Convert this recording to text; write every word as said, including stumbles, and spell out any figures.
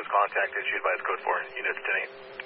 contact issued by the code four unit to ten eight.